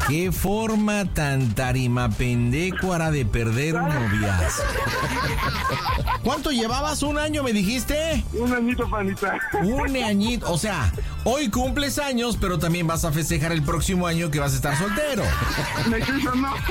Qué forma tan tarimapendécuara de perder un noviazgo. ¿Cuánto llevabas? ¿Un año me dijiste? Un añito, panita. Un añito, o sea, hoy cumples años, pero también vas a festejar el próximo año que vas a estar soltero. ¿Me crees o no?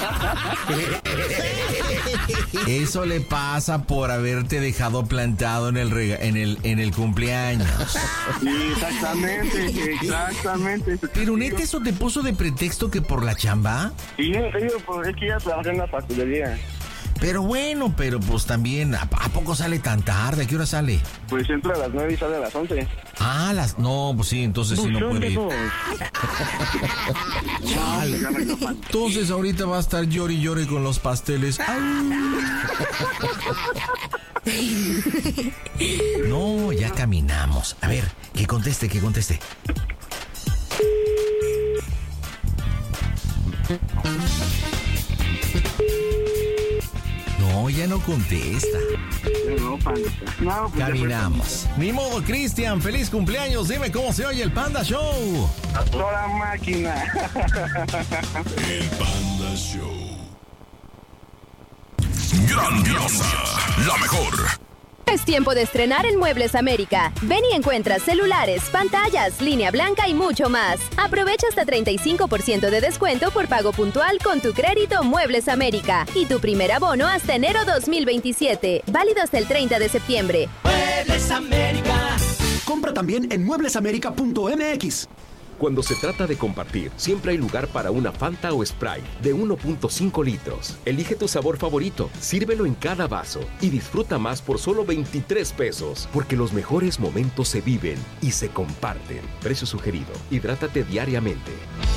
Eso le pasa por haberte dejado plantado en el cumpleaños. Sí, exactamente. Pero neta, ¿eso te puso de pretexto que por la chamba? Sí, en serio, pues es que ya trabajé en la pastelería. Pero bueno, pero pues también, ¿a poco sale tan tarde? ¿A qué hora sale? Pues entra a las 9 y sale a las 11. No, pues sí, entonces sí no puede ir. Chale. Entonces ahorita va a estar llore y llore con los pasteles. No, ya caminamos. A ver, que conteste. No, ya no contesta. No, panita. No, pues caminamos. Ni modo, Cristian, feliz cumpleaños. Dime cómo se oye el Panda Show. A toda máquina. El Panda Show. Grandiosa, la mejor. Es tiempo de estrenar en Muebles América. Ven y encuentra celulares, pantallas, línea blanca y mucho más. Aprovecha hasta 35% de descuento por pago puntual con tu crédito Muebles América y tu primer abono hasta enero 2027. Válido hasta el 30 de septiembre. Muebles América. Compra también en mueblesamerica.mx. Cuando se trata de compartir, siempre hay lugar para una Fanta o Sprite de 1.5 litros. Elige tu sabor favorito, sírvelo en cada vaso y disfruta más por solo 23 pesos. Porque los mejores momentos se viven y se comparten. Precio sugerido. Hidrátate diariamente.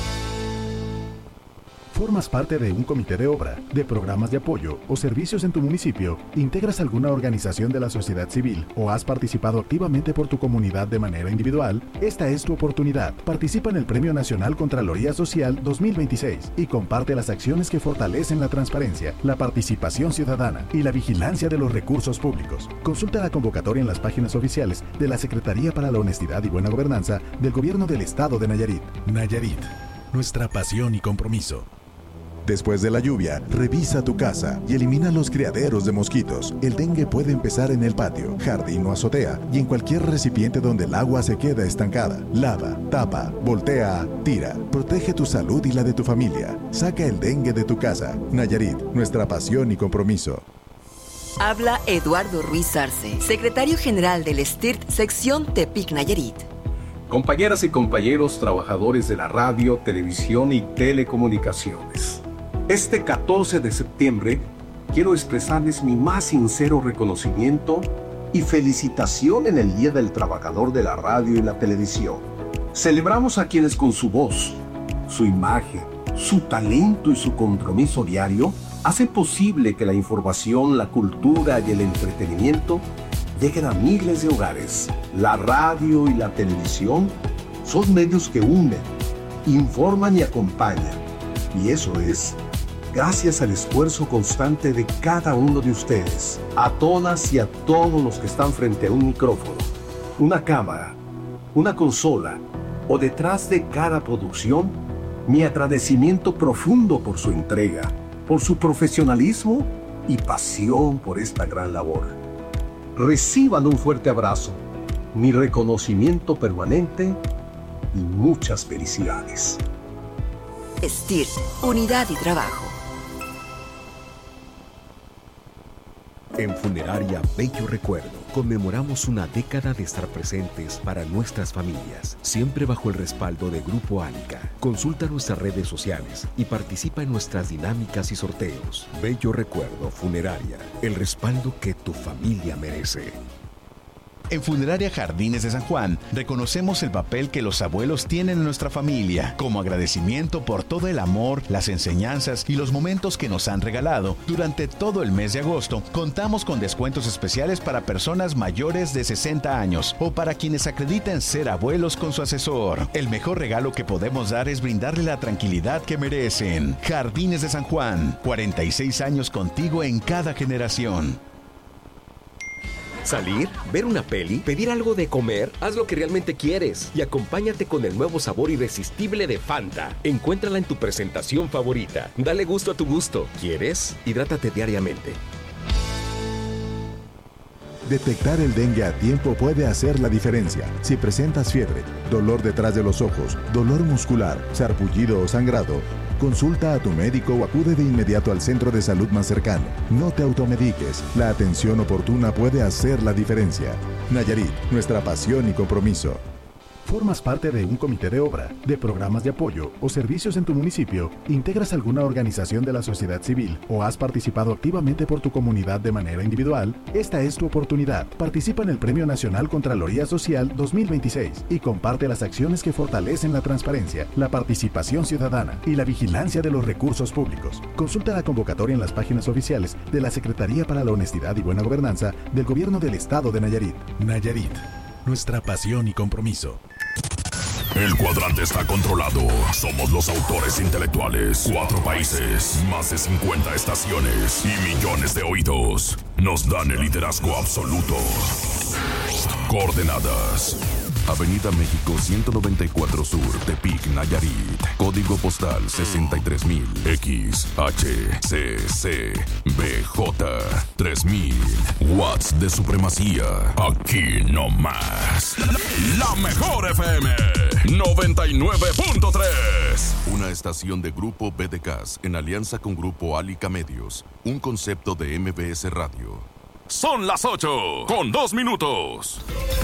¿Formas parte de un comité de obra, de programas de apoyo o servicios en tu municipio? ¿Integras alguna organización de la sociedad civil o has participado activamente por tu comunidad de manera individual? Esta es tu oportunidad. Participa en el Premio Nacional Contraloría Social 2026 y comparte las acciones que fortalecen la transparencia, la participación ciudadana y la vigilancia de los recursos públicos. Consulta la convocatoria en las páginas oficiales de la Secretaría para la Honestidad y Buena Gobernanza del Gobierno del Estado de Nayarit. Nayarit, nuestra pasión y compromiso. Después de la lluvia, revisa tu casa y elimina los criaderos de mosquitos. El dengue puede empezar en el patio, jardín o azotea y en cualquier recipiente donde el agua se queda estancada. Lava, tapa, voltea, tira. Protege tu salud y la de tu familia. Saca el dengue de tu casa. Nayarit, nuestra pasión y compromiso. Habla Eduardo Ruiz Arce, secretario general del STIRT, sección Tepic Nayarit. Compañeras y compañeros trabajadores de la radio, televisión y telecomunicaciones. Este 14 de septiembre quiero expresarles mi más sincero reconocimiento y felicitación en el Día del Trabajador de la Radio y la Televisión. Celebramos a quienes con su voz, su imagen, su talento y su compromiso diario hacen posible que la información, la cultura y el entretenimiento lleguen a miles de hogares. La radio y la televisión son medios que unen, informan y acompañan. Y eso es gracias al esfuerzo constante de cada uno de ustedes, a todas y a todos los que están frente a un micrófono, una cámara, una consola o detrás de cada producción. Mi agradecimiento profundo por su entrega, por su profesionalismo y pasión por esta gran labor. Reciban un fuerte abrazo, mi reconocimiento permanente y muchas felicidades. STIRT, Unidad y Trabajo. En Funeraria Bello Recuerdo conmemoramos una década de estar presentes para nuestras familias, siempre bajo el respaldo de Grupo Ánica. Consulta nuestras redes sociales y participa en nuestras dinámicas y sorteos. Bello Recuerdo Funeraria, el respaldo que tu familia merece. En Funeraria Jardines de San Juan, reconocemos el papel que los abuelos tienen en nuestra familia. Como agradecimiento por todo el amor, las enseñanzas y los momentos que nos han regalado, durante todo el mes de agosto, contamos con descuentos especiales para personas mayores de 60 años o para quienes acrediten ser abuelos con su asesor. El mejor regalo que podemos dar es brindarle la tranquilidad que merecen. Jardines de San Juan, 46 años contigo en cada generación. ¿Salir? ¿Ver una peli? ¿Pedir algo de comer? Haz lo que realmente quieres y acompáñate con el nuevo sabor irresistible de Fanta. Encuéntrala en tu presentación favorita. Dale gusto a tu gusto. ¿Quieres? Hidrátate diariamente. Detectar el dengue a tiempo puede hacer la diferencia. Si presentas fiebre, dolor detrás de los ojos, dolor muscular, sarpullido o sangrado, consulta a tu médico o acude de inmediato al centro de salud más cercano. No te automediques. La atención oportuna puede hacer la diferencia. Nayarit, nuestra pasión y compromiso. ¿Formas parte de un comité de obra, de programas de apoyo o servicios en tu municipio? ¿Integras alguna organización de la sociedad civil o has participado activamente por tu comunidad de manera individual? Esta es tu oportunidad. Participa en el Premio Nacional Contraloría Social 2026 y comparte las acciones que fortalecen la transparencia, la participación ciudadana y la vigilancia de los recursos públicos. Consulta la convocatoria en las páginas oficiales de la Secretaría para la Honestidad y Buena Gobernanza del Gobierno del Estado de Nayarit. Nayarit, nuestra pasión y compromiso. El cuadrante está controlado. Somos los autores intelectuales. 4 países, más de 50 estaciones y millones de oídos. Nos dan el liderazgo absoluto. Coordenadas: Avenida México 194 Sur, Tepic, Nayarit. Código postal 63000. XHCC BJ 3000. Watts de supremacía. Aquí no más. La mejor FM 99.3. Una estación de Grupo BDCAS en alianza con Grupo Álica Medios. Un concepto de MBS Radio. Son las 8:02.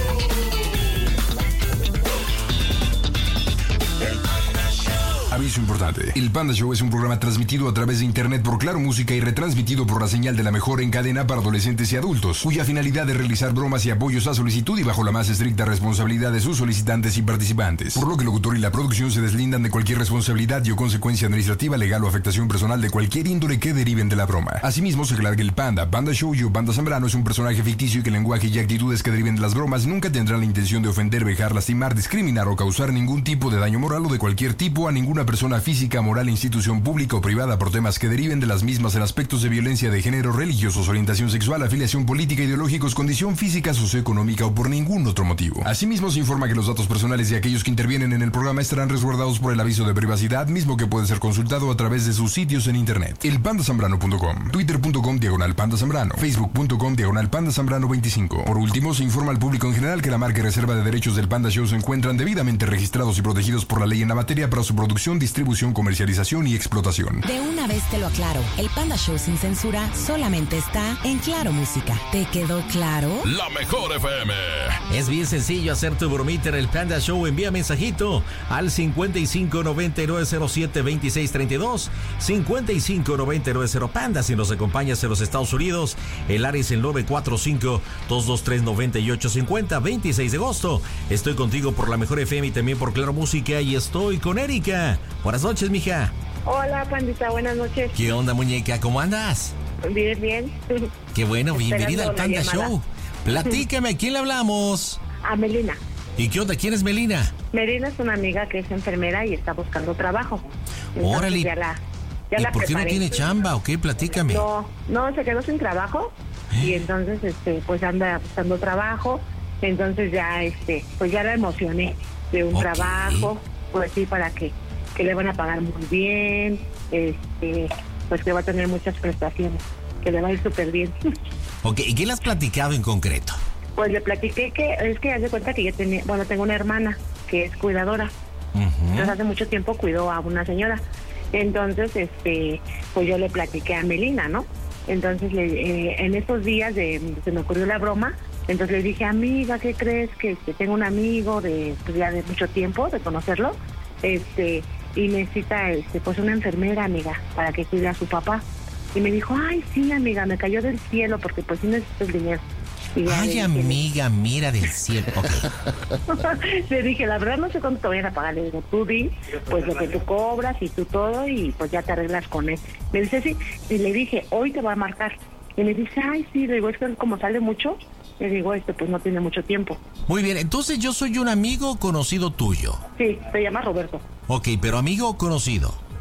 Aviso importante. El Panda Show es un programa transmitido a través de internet por Claro Música y retransmitido por la señal de la mejor en cadena para adolescentes y adultos, cuya finalidad es realizar bromas y apoyos a solicitud y bajo la más estricta responsabilidad de sus solicitantes y participantes. Por lo que el locutor y la producción se deslindan de cualquier responsabilidad y o consecuencia administrativa, legal o afectación personal de cualquier índole que deriven de la broma. Asimismo, se aclara que el Panda Show y Panda Zambrano es un personaje ficticio y que el lenguaje y actitudes que deriven de las bromas nunca tendrán la intención de ofender, vejar, lastimar, discriminar o causar ningún tipo de daño moral o de cualquier tipo a ninguna persona física, moral, institución pública o privada por temas que deriven de las mismas en aspectos de violencia de género, religiosos, orientación sexual, afiliación política, ideológicos, condición física, socioeconómica o por ningún otro motivo. Asimismo, se informa que los datos personales de aquellos que intervienen en el programa estarán resguardados por el aviso de privacidad, mismo que puede ser consultado a través de sus sitios en internet. Elpandasambrano.com, twitter.com/Panda Zambrano, facebook.com/Panda Zambrano 25. Por último, se informa al público en general que la marca y reserva de derechos del Panda Show se encuentran debidamente registrados y protegidos por la ley en la materia para su producción, distribución, comercialización y explotación. De una vez te lo aclaro, el Panda Show sin censura solamente está en Claro Música. ¿Te quedó claro? La mejor FM. Es bien sencillo hacer tu bromita en el Panda Show. Envía mensajito al 5599072632. 5599 Panda. Si nos acompañas en los Estados Unidos, el área es el 945-223-9850. 26 de agosto. Estoy contigo por la mejor FM y también por Claro Música y estoy con Erika. Buenas noches, mija. Hola, Pandita, buenas noches. ¿Qué onda, muñeca? ¿Cómo andas? Bien, bien. Qué bueno, bienvenida al Panda Show. Platícame, ¿a quién le hablamos? A Melina. ¿Y qué onda? ¿Quién es Melina? Melina es una amiga que es enfermera y está buscando trabajo. Entonces, órale. Ya la ¿Por qué no tiene chamba o qué? Platícame. No, se quedó sin trabajo y entonces pues anda buscando trabajo. Entonces ya pues ya la emocioné de un trabajo, pues sí, para que le van a pagar muy bien, pues que va a tener muchas prestaciones, que le va a ir súper bien. Ok, ¿y qué le has platicado en concreto? Pues le platiqué que haz de cuenta que yo tengo una hermana que es cuidadora. Entonces hace mucho tiempo cuidó a una señora. Entonces, pues yo le platiqué a Melina, ¿no? Entonces, en estos días se me ocurrió la broma. Entonces le dije, amiga, ¿qué crees? Que tengo un amigo pues ya de mucho tiempo, de conocerlo, y necesita, pues una enfermera, amiga, para que cuide a su papá. Y me dijo, ay, sí, amiga, me cayó del cielo, porque pues sí necesito el dinero. Ay, amiga, mira del cielo. Okay. Le dije, la verdad no sé cuánto te vayan a pagar. Le digo, tú di, pues lo que tú cobras y tú todo, y pues ya te arreglas con él. Me dice, sí, y le dije, hoy te voy a marcar. Y me dice, ay, sí, le digo, es que como sale mucho, le digo, pues no tiene mucho tiempo. Muy bien, entonces yo soy un amigo conocido tuyo. Sí, se llama Roberto. Ok, pero amigo o conocido.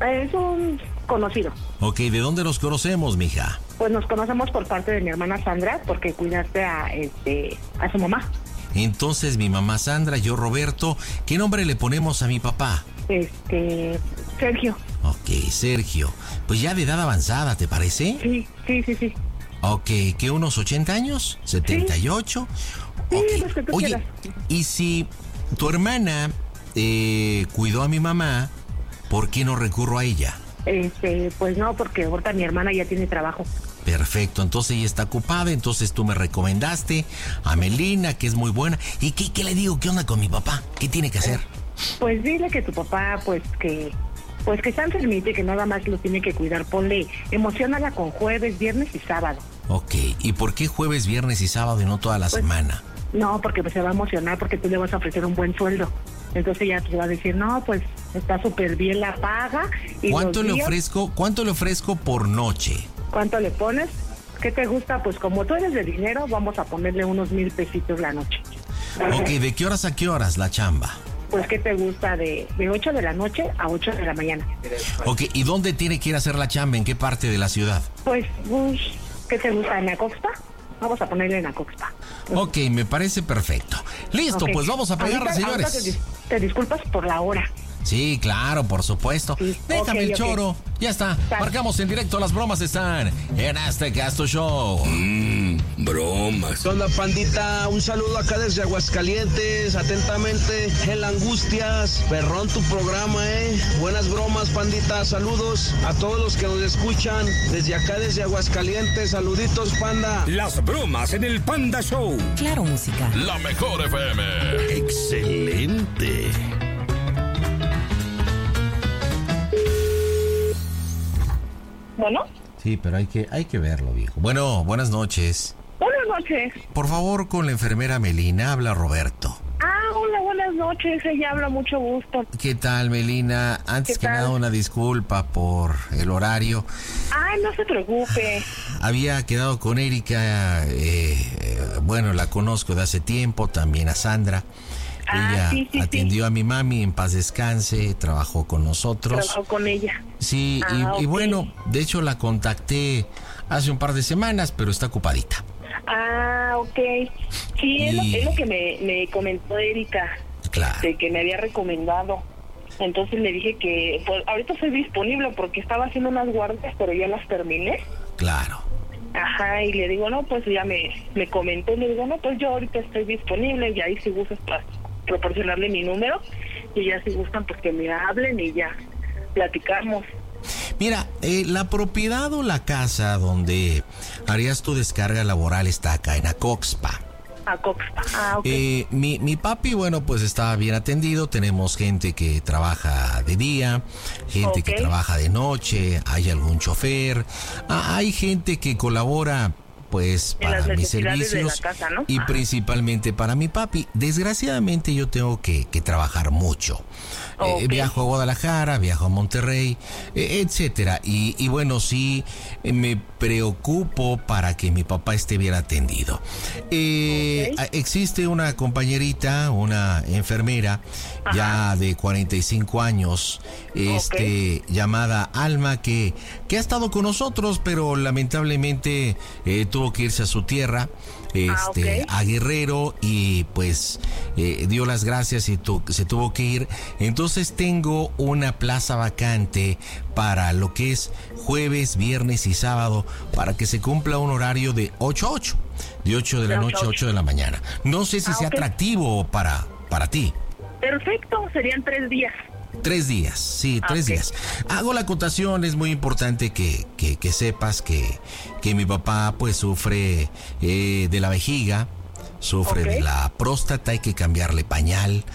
Es un conocido. Ok, ¿de dónde nos conocemos, mija? Pues nos conocemos por parte de mi hermana Sandra, porque cuidaste a su mamá. Entonces, mi mamá Sandra, yo Roberto. ¿Qué nombre le ponemos a mi papá? Sergio. Ok, Sergio. Pues ya de edad avanzada, ¿te parece? Sí. Ok, ¿qué unos 80 años? ¿78? Sí, okay. Los que tú Oye, quieras. y si tu hermana cuidó a mi mamá, ¿por qué no recurro a ella? Pues no, porque ahorita mi hermana ya tiene trabajo. Perfecto, entonces ella está ocupada, entonces tú me recomendaste a Melina, que es muy buena. ¿Y qué le digo? ¿Qué onda con mi papá? ¿Qué tiene que hacer? Pues dile que tu papá, pues que está enfermito y que nada más lo tiene que cuidar. Ponle, emociónala con jueves, viernes y sábado. Ok, ¿y por qué jueves, viernes y sábado y no toda la semana? No, porque pues se va a emocionar porque tú le vas a ofrecer un buen sueldo. Entonces ella te va a decir, no, pues está súper bien la paga. Y ¿Cuánto le ofrezco por noche? ¿Cuánto le pones? ¿Qué te gusta? Pues como tú eres de dinero, vamos a ponerle unos 1,000 pesitos la noche. Ok, ¿de qué horas a qué horas la chamba? Pues ¿qué te gusta? De 8 de la noche a 8 de la mañana. Ok, ¿y dónde tiene que ir a hacer la chamba? ¿En qué parte de la ciudad? Pues, ¿qué te gusta? ¿En Acoxpa? Vamos a ponerle en Acoxpa. Ok, me parece perfecto. Listo, Okay. Pues vamos a pegarla, señores. Ahorita te disculpas por la hora. Sí, claro, por supuesto. Sí. Déjame el choro. Ya está. Marcamos en directo. Las bromas están en Hazte Caso Show. Bromas. ¿Qué onda, pandita? Un saludo acá desde Aguascalientes. Atentamente, El Angustias. Perrón tu programa, Buenas bromas, pandita. Saludos a todos los que nos escuchan desde acá, desde Aguascalientes. Saluditos, panda. Las bromas en el Panda Show. Claro, música. La mejor FM. Excelente. Bueno. Sí, pero hay que verlo, viejo. Bueno, buenas noches. Buenas noches. Por favor, con la enfermera Melina, habla Roberto. Hola, buenas noches. Ella habla, mucho gusto. ¿Qué tal, Melina? Antes que nada, una disculpa por el horario. Ay, no se preocupe. Había quedado con Erika, la conozco de hace tiempo, también a Sandra. Ella atendió a mi mami, en paz descanse, trabajó con nosotros. Trabajó con ella. Sí, y bueno, de hecho la contacté hace un par de semanas, pero está ocupadita. Ok. Sí, es lo que me comentó Erika. Claro. Que me había recomendado. Entonces le dije que pues, ahorita soy disponible porque estaba haciendo unas guardias, pero ya las terminé. Claro. Ajá, y le digo, no, pues ya me comentó, le digo, no, pues yo ahorita estoy disponible y ahí si gustas para proporcionarle mi número y ya si gustan pues que me hablen y ya platicamos. Mira, la propiedad o la casa donde harías tu descarga laboral está acá en Acoxpa. Okay. Mi papi, bueno, pues está bien atendido. Tenemos gente que trabaja de día, gente que trabaja de noche, hay algún chofer, hay gente que colabora pues para mis servicios casa, ¿no? Y principalmente para mi papi. Desgraciadamente yo tengo que trabajar mucho. Viajo a Guadalajara, viajo a Monterrey, etcétera. Y bueno, sí me preocupo para que mi papá esté bien atendido. Existe una compañerita, una enfermera, ya de 45 años, llamada Alma, que ha estado con nosotros, pero lamentablemente tuvo que irse a su tierra, a Guerrero, y pues dio las gracias y se tuvo que ir. Entonces tengo una plaza vacante para lo que es jueves, viernes y sábado, para que se cumpla un horario de 8 a 8, de 8 de la noche a 8 de la mañana. No sé si sea atractivo para ti. Perfecto, serían 3 días. 3 días, sí, 3 días. Hago la acotación, es muy importante que sepas que mi papá pues sufre de la vejiga, sufre de la próstata, hay que cambiarle pañal,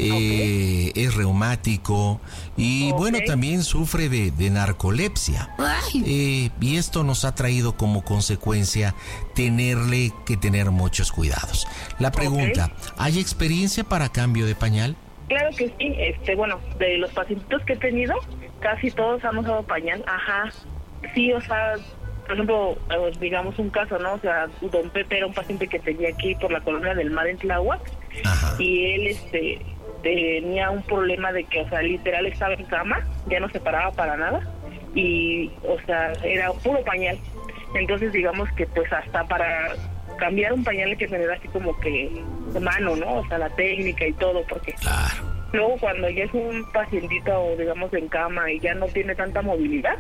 es reumático y bueno, también sufre de narcolepsia. Y esto nos ha traído como consecuencia tenerle que tener muchos cuidados. La pregunta, ¿hay experiencia para cambio de pañal? Claro que sí, bueno, de los pacientitos que he tenido, casi todos han usado pañal, sí, o sea, por ejemplo, digamos un caso, ¿no? O sea, don Pepe era un paciente que tenía aquí por la Colonia del Mar en Tláhuac, y él, tenía un problema de que, o sea, literal estaba en cama, ya no se paraba para nada y, o sea, era puro pañal. Entonces, digamos que pues hasta para cambiar un pañal hay que tener así como que mano, ¿no? O sea, la técnica y todo, porque luego cuando ya es un pacientito, digamos, en cama y ya no tiene tanta movilidad,